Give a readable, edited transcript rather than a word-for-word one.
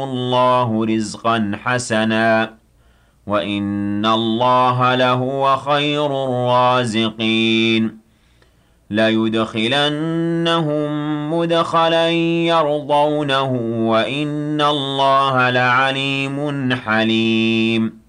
الله رزقا حسنا وإن الله لهو خير الرازقين ليدخلنهم مدخلا يرضونه وإن الله لعليم حليم